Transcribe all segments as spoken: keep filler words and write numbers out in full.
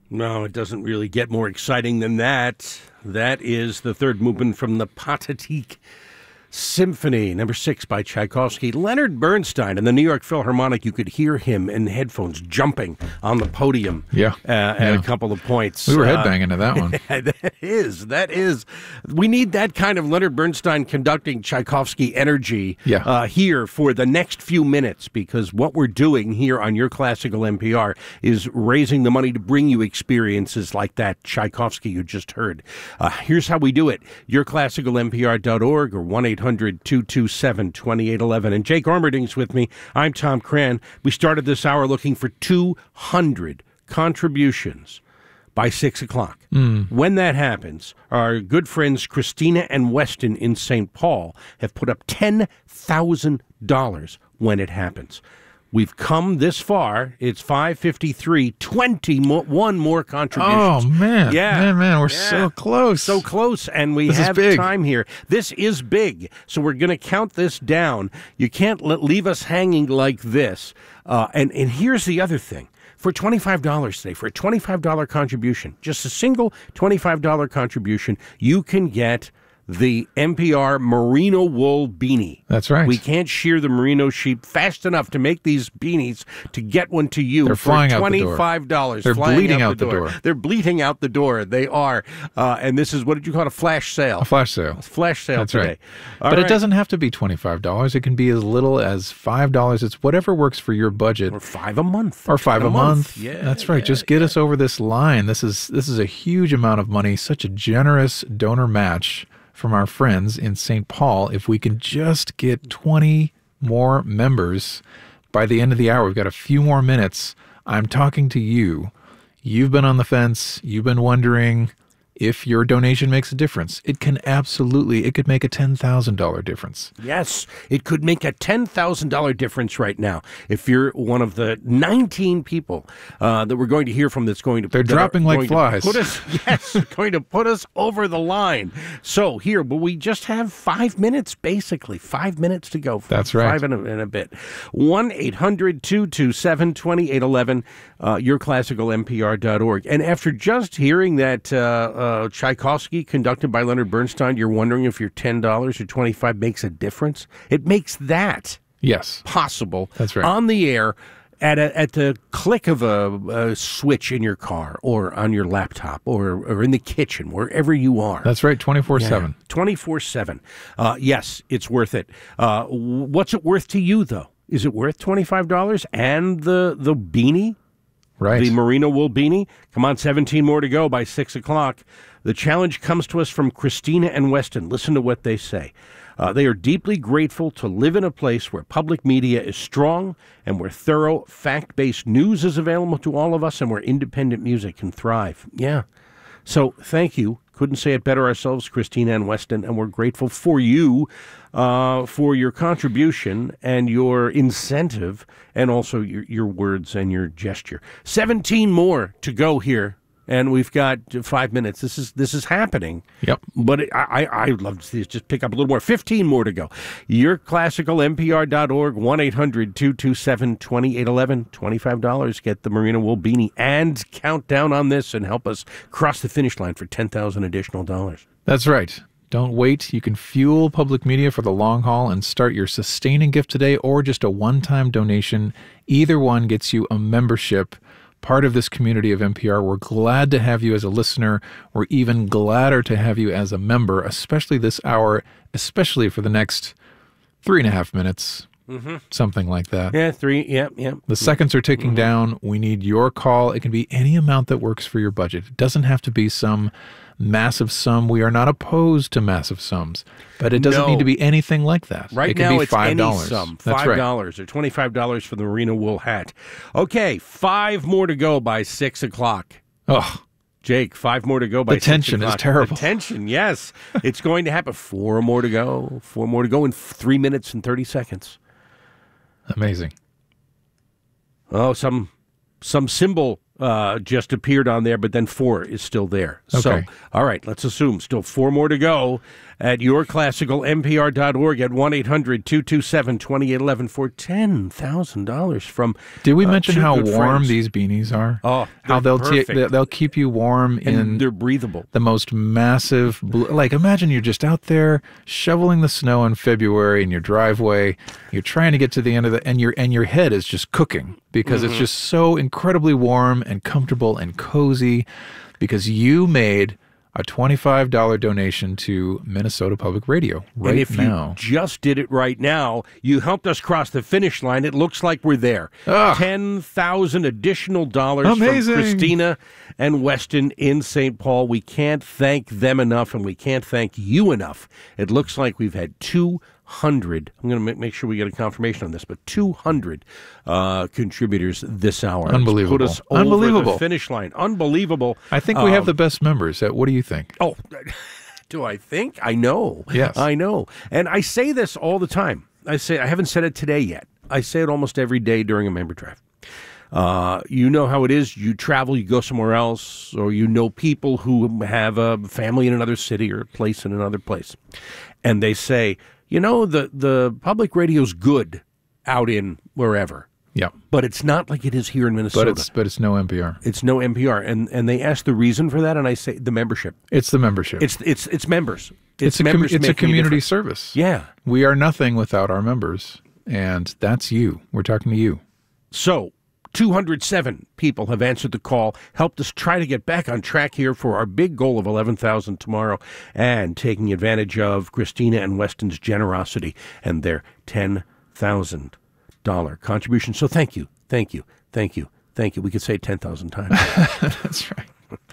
No, it doesn't really get more exciting than that. That is the third movement from the Pathetique Symphony, number six by Tchaikovsky. Leonard Bernstein in the New York Philharmonic, you could hear him in headphones jumping on the podium yeah. Uh, at yeah. a couple of points. We were Uh, headbanging to that one. that is, that is. We need that kind of Leonard Bernstein conducting Tchaikovsky energy yeah. uh, here for the next few minutes, because what we're doing here on Your Classical N P R is raising the money to bring you experiences like that Tchaikovsky you just heard. Uh, here's how we do it. your classical N P R dot org or one eight hundred two two seven two eight one one. And Jake Armerding's with me. I'm Tom Cran. We started this hour looking for two hundred contributions by six o'clock. Mm. When that happens, our good friends Christina and Weston in Saint Paul have put up ten thousand dollars when it happens. We've come this far. It's five fifty-three, twenty-one more contributions. Oh, man. Yeah. Man, man, we're yeah. so close. So close, and we this have is big. time here. This is big, so we're going to count this down. You can't let, leave us hanging like this. Uh, and, and here's the other thing. For twenty-five dollars today, for a twenty-five dollars contribution, just a single twenty-five dollars contribution, you can get the N P R merino wool beanie. That's right. We can't shear the merino sheep fast enough to make these beanies to get one to you. They're for flying out the door. twenty-five dollars. They're flying bleeding out, out the, the door. door. They're bleeding out the door. They are. Uh, and this is, what did you call it, a flash sale? A flash sale. A flash sale That's today. right. All but right. it doesn't have to be twenty-five dollars. It can be as little as five dollars. It's whatever works for your budget. Or five a month. Or five a, a month. month. Yeah, That's right. Yeah, Just get yeah. us over this line. This is this is a huge amount of money, such a generous donor match from our friends in Saint Paul. If we can just get twenty more members by the end of the hour, we've got a few more minutes. I'm talking to you. You've been on the fence. You've been wondering if your donation makes a difference. It can absolutely. It could make a ten thousand dollars difference. Yes, it could make a ten thousand dollars difference right now. If you're one of the nineteen people uh, that we're going to hear from that's going to... They're dropping like flies. Put us, yes, going to put us over the line. So here, but we just have five minutes, basically. Five minutes to go. That's right. Five and a, and a bit. one eight hundred two two seven two eight one one, uh, your classical N P R dot org. And after just hearing that... Uh, Uh, Tchaikovsky, conducted by Leonard Bernstein, you're wondering if your ten dollars or twenty-five dollars makes a difference? It makes that yes. possible. That's right. On the air at a, at the click of a, a switch in your car or on your laptop or, or in the kitchen, wherever you are. That's right, twenty-four seven. Yeah, twenty-four seven. Uh, yes, it's worth it. Uh, what's it worth to you, though? Is it worth twenty-five dollars and the, the beanie? Right. The merino wool beanie. Come on, seventeen more to go by six o'clock. The challenge comes to us from Christina and Weston. Listen to what they say. Uh, they are deeply grateful to live in a place where public media is strong and where thorough, fact-based news is available to all of us and where independent music can thrive. Yeah. So thank you. Couldn't say it better ourselves, Christina and Weston, and we're grateful for you, uh, for your contribution and your incentive, and also your, your words and your gesture. Seventeen more to go here, and we've got five minutes. This is this is happening. Yep. But it, I I would love to see us just pick up a little more. Fifteen more to go. your classical N P R dot org, one eight hundred two two seven two eight one one. twenty-five dollars. Get the merino wool beanie and count down on this and help us cross the finish line for ten thousand additional dollars. That's right. Don't wait. You can fuel public media for the long haul and start your sustaining gift today or just a one-time donation. Either one gets you a membership, part of this community of N P R. We're glad to have you as a listener. We're even gladder to have you as a member, especially this hour, especially for the next three and a half minutes, mm-hmm. something like that. Yeah, three, yeah, yeah. The seconds are ticking mm-hmm. down. We need your call. It can be any amount that works for your budget. It doesn't have to be some massive sum. We are not opposed to massive sums, but it doesn't no. need to be anything like that. Right it can now, be it's five dollars. any sum. That's five dollars right. or twenty-five dollars for the merino wool hat. Okay, five more to go by six o'clock. Oh, Jake, five more to go by the tension six is terrible. The tension, yes. It's going to happen. Four more to go. Four more to go in three minutes and thirty seconds. Amazing. Oh, some some symbol uh, just appeared on there, but then four is still there. So, Okay. all right, let's assume still four more to go at your classical N P R dot org at one eight hundred two two seven two eight one one for ten thousand dollars from Did we uh, mention two how good warm friends. these beanies are? Oh, how they're they'll t- perfect. they'll keep you warm And in they're breathable. the most massive blue, like imagine you're just out there shoveling the snow in February in your driveway. You're trying to get to the end of the and your and your head is just cooking because Mm-hmm. it's just so incredibly warm and comfortable and cozy because you made a twenty-five dollars donation to Minnesota Public Radio right and if now. you just did it right now, you helped us cross the finish line. It looks like we're there. Ah. ten thousand additional dollars Amazing. from Christina and Weston in Saint Paul. We can't thank them enough, and we can't thank you enough. It looks like we've had two hundred. I'm going to make sure we get a confirmation on this, but two hundred uh, contributors this hour. It's Unbelievable. put us over Unbelievable. the finish line. Unbelievable. I think we have Um, the best members. Uh, What do you think? Oh, do I think? I know. Yes. I know. And I say this all the time. I say I haven't said it today yet. I say it almost every day during a member drive. Uh, you know how it is. You travel, you go somewhere else, or you know people who have a family in another city or a place in another place. And they say, you know, the, the public radio's good out in wherever, Yeah, but it's not like it is here in Minnesota. but it's but it's no N P R. It's no N P R. And, and they ask the reason for that, and I say the membership. It's the membership. It's it's it's members. It's a com- members it's a making community difference. service. Yeah. We are nothing without our members, and that's you. We're talking to you. So two hundred seven people have answered the call, helped us try to get back on track here for our big goal of eleven thousand tomorrow, and taking advantage of Christina and Weston's generosity and their ten thousand dollars contribution. So thank you, thank you, thank you, thank you. We could say ten thousand times. That's right.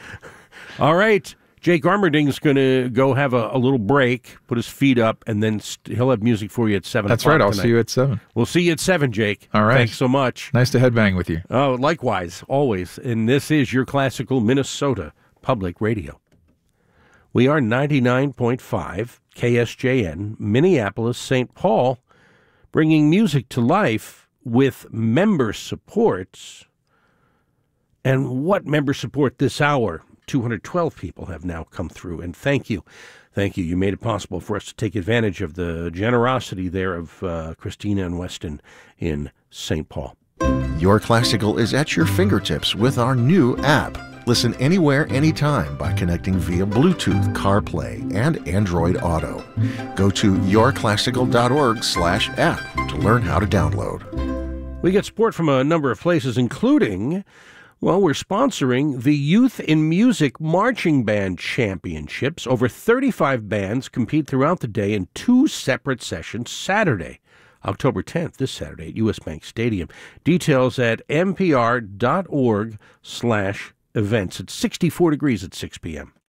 All right. Jake Armerding's going to go have a, a little break, put his feet up, and then st- he'll have music for you at seven That's o'clock right. I'll tonight. see you at seven. We'll see you at seven, Jake. All right. Thanks so much. Nice to headbang with you. Oh, likewise, always. And this is your classical Minnesota Public Radio. We are ninety-nine point five K S J N, Minneapolis, Saint Paul, bringing music to life with member support. And what member support this hour? two hundred twelve people have now come through, and thank you. Thank you. You made it possible for us to take advantage of the generosity there of uh, Christina and Weston in Saint Paul. Your Classical is at your fingertips with our new app. Listen anywhere, anytime by connecting via Bluetooth, CarPlay, and Android Auto. Go to your classical dot org slash app to learn how to download. We get support from a number of places, including, well, we're sponsoring the Youth in Music Marching Band Championships. Over thirty-five bands compete throughout the day in two separate sessions Saturday, October tenth, this Saturday at U S Bank Stadium. Details at N P R dot org slash events. It's sixty-four degrees at six p.m.